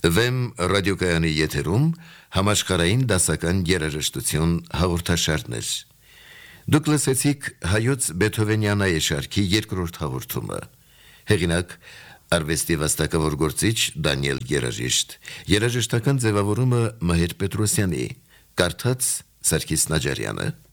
Վեմ ռադիոկայանի եթերում համաշխարհային դասական երաժշտություն հաղորդաշարներ։ Դուք լսեցիք հայոց Բեթհովենյանայի շարքի երկրորդ հաղորդումը։ Հեղինակ արվեստի վաստակավոր գործիչ Դանիել Գերաժիշտ, երաժշտական ձևավորումը Մհեր Պետրոսյանի, կարդաց Սարգիս Նաջարյանը։